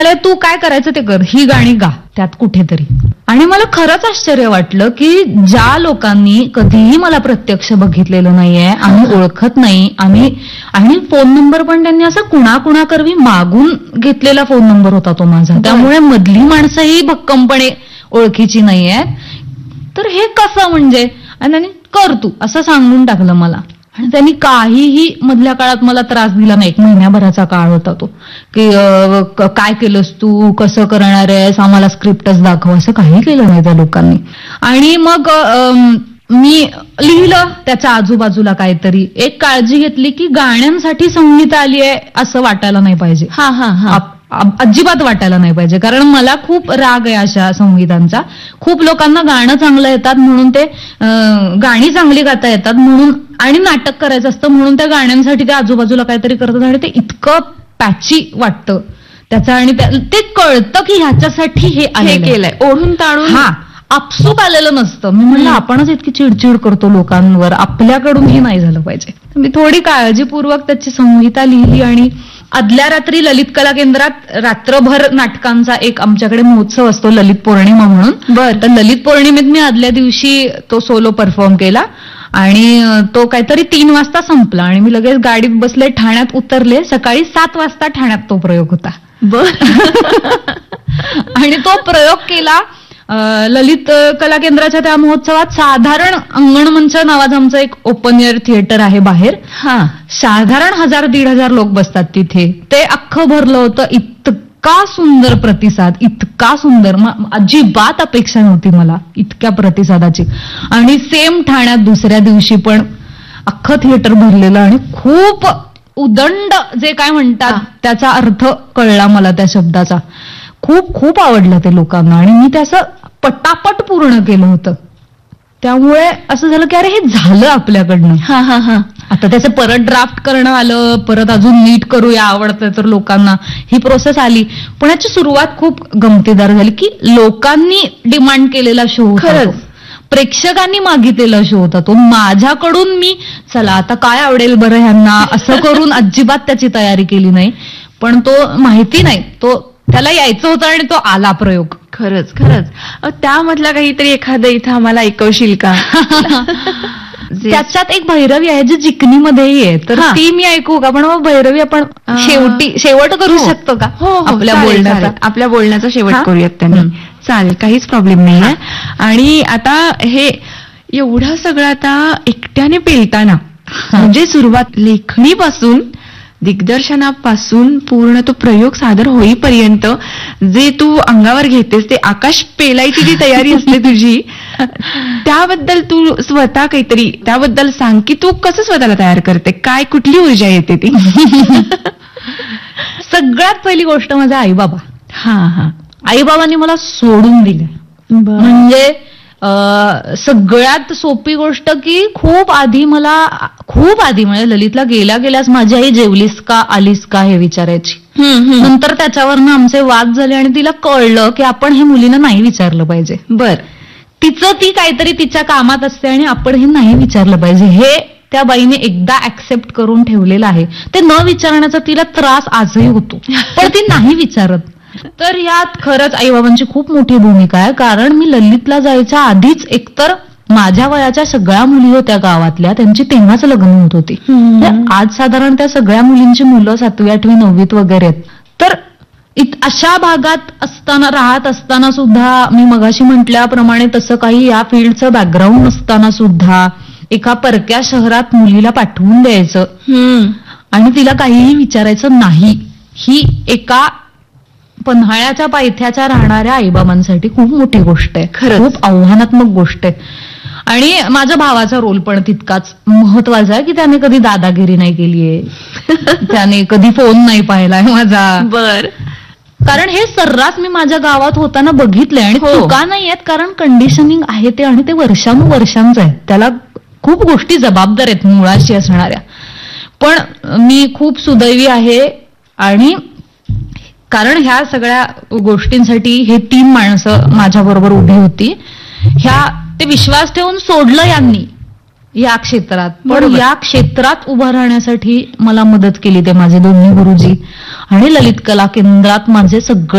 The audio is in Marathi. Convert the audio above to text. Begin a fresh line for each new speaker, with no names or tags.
तू काय करायचं ते कर, ही गाणी गा त्यात कुठेतरी. आणि मला खरंच आश्चर्य वाटलं की ज्या लोकांनी कधीही मला प्रत्यक्ष बघितलेलं नाहीये, आम्ही ओळखत नाही, आणि फोन नंबर पण त्यांनी असं कुणाकुणाकरवी मागून घेतलेला फोन नंबर होता तो माझा, त्यामुळे मधली माणसंही भक्कमपणे ओळखीची नाहीये. तर हे कसं म्हणजे, आणि त्यांनी कर तू असं सांगून टाकलं मला. आणि त्यांनी काहीही मधल्या काळात मला त्रास दिला नाही. 1 महिन्याभराचा काळ होता तो, की काय केलंस तू, कसं करणार आहेस, आम्हाला स्क्रिप्टच दाखव, असं काही केलं नाही त्या लोकांनी. आणि मग मी लिहिलं त्याच्या आजूबाजूला काहीतरी, एक काळजी घेतली की गाण्यांसाठी संगीत आली आहे असं वाटायला नाही पाहिजे. अजिबात वाटायला नाही पाहिजे, कारण मला खूप राग आहे अशा संगीतांचा. खूप लोकांना गाणं चांगलं येतात म्हणून ते गाणी चांगली गाता येतात म्हणून, आणि नाटक करायचं असतं म्हणून त्या गाण्यांसाठी ते आजूबाजूला काहीतरी करतात, आणि ते इतकं पॅची वाटतं त्याचं. आणि ते कळतं की ह्याच्यासाठी हे
केलंय, ओढून ताणून
आपसूक आलेलं नसतं. मी म्हणलं आपणच इतकी चिडचिड करतो लोकांवर, आपल्याकडून हे नाही झालं पाहिजे. मी थोडी काळजीपूर्वक त्याची संहिता लिहिली. आणि आदल्या रात्री ललित कला केंद्रात रात्रभर नाटकांचा एक आमच्याकडे महोत्सव असतो, ललित पौर्णिमा म्हणून. तर ललित पौर्णिमेत मी आदल्या दिवशी तो सोलो परफॉर्म केला, आणि तो काहीतरी 3 वाजता संपला. आणि मी लगेच गाडीत बसले, ठाण्यात उतरले. सकाळी 7 वाजता ठाण्यात तो प्रयोग होता. आणि तो प्रयोग केला ललित कला केंद्राच्या त्या महोत्सवात. साधारण अंगणमंच नावाचं आमचं एक ओपन एअर थिएटर आहे बाहेर, साधारण 1000-1500 लोक बसतात तिथे. ते अख्खं भरलं होतं. इतका सुंदर प्रतिसाद, इतका सुंदर, अजिबात अपेक्षा नव्हती मला इतक्या प्रतिसादाची. आणि सेम ठाण्यात दुसऱ्या दिवशी पण अख्खं थिएटर भरलेलं, आणि खूप उदंड जे काय म्हणतात त्याचा अर्थ कळला मला त्या शब्दाचा. खूप खूप आवडलं ते लोकांना, आणि मी त्याचं पटापट पूर्ण केलं होतं. त्यामुळे असं झालं की अरे हे झालं आपल्याकडनं. आता त्याचं परत ड्राफ्ट करणं आलं, परत अजून नीट करूया, आवडतंय तर लोकांना, ही प्रोसेस आली. पण याची सुरुवात खूप गमतीदार झाली की लोकांनी डिमांड केलेला शो होता, प्रेक्षकांनी मागितलेला शो होता तो. माझ्याकडून मी चला आता काय आवडेल बरं ह्यांना असं करून अजिबात त्याची तयारी केली नाही. पण तो माहिती नाही, तो त्याला यायचं होतं आणि तो आला प्रयोग.
खरंच त्यामधला काहीतरी एखादं इथं आम्हाला ऐकवशील का?
त्याच्यात एक भैरवी आहे जी जिकनीमध्येही आहे, तर ती मी ऐकू का? पण मग भैरवी आपण शेवट करू शकतो का?
आपल्या बोलण्याचा शेवट करूयात त्यांनी. चालेल, काहीच प्रॉब्लेम नाहीये. आणि आता हे एवढं सगळं आता एकट्याने पेलताना, म्हणजे सुरुवात लेखणीपासून दिग्दर्शनापासून पूर्ण तो प्रयोग सादर होईपर्यंत जे तू अंगावर घेतेस, ते आकाश पेलायची जी तयारी असते तुझी, त्याबद्दल तू स्वतः काहीतरी त्याबद्दल सांग की तू कसं स्वतःला तयार करते, काय कुठली ऊर्जा येते ती?
सगळ्यात पहिली गोष्ट माझे आईबाबा. आईबाबांनी मला सोडून दिले. म्हणजे सगळ्यात सोपी गोष्ट की खूप आधी म्हणजे ललितला गेल्याच माझी आई जेवलीस का, आलीस का हे विचारायची. नंतर त्याच्यावरनं आमचे वाद झाले, आणि तिला कळलं की आपण हे मुलींना नाही विचारलं पाहिजे. तिचं ती काहीतरी तिच्या कामात असते, आणि आपण हे नाही विचारलं पाहिजे. हे त्या बाईने एकदा ऍक्सेप्ट करून ठेवलेलं आहे. ते न विचारण्याचा तिला त्रास आजही होतो, पण ती नाही विचारत. तर यात खरंच आईबाबांची खूप मोठी भूमिका आहे. कारण मी ललितला जायच्या आधीच एकतर माझ्या वयाच्या सगळ्या मुली होत्या गावातल्या, त्यांची तेव्हाच लग्न होत होती. आज साधारण त्या सगळ्या मुलींची मुलं 7वी, 8वी, 9वीत वगैरे आहेत. तर अशा भागात राहत असताना सुद्धा, मी मगाशी म्हटल्याप्रमाणे तसं काही या फील्डचं बॅकग्राऊंड नसताना सुद्धा एका परक्या शहरात मुलीला पाठवून द्यायचं आणि तिला काहीही विचारायचं नाही, ही एका पन्हाळ्याच्या पायथ्याच्या राहणाऱ्या आईबाबांसाठी खूप मोठी गोष्ट आहे. खूप आव्हानात्मक गोष्ट आहे. आणि माझ्या भावाचा रोल पण तितकाच महत्वाचा आहे की त्याने कधी दादागिरी नाही केलीये, त्याने कधी फोन नाही पाहिलाय माझा. कारण हे सर्रास मी माझ्या गावात होताना बघितलंय, आणि चुका नाही आहेत, कारण कंडिशनिंग आहे ते, आणि ते वर्षानुवर्षांचं आहे. त्याला खूप गोष्टी जबाबदार आहेत मुळाशी असणाऱ्या. पण मी खूप सुदैवी आहे, आणि कारण ह्या सगळ्या गोष्टींसाठी हे 3 माणसं माझ्या बरोबर उभी होती. ते विश्वास ठेवून सोडलं यांनी या क्षेत्रात, पण या क्षेत्रात उभं राहण्यासाठी मला मदत केली ते माझे दोन्ही गुरुजी, आणि ललित कला केंद्रात माझे सगळे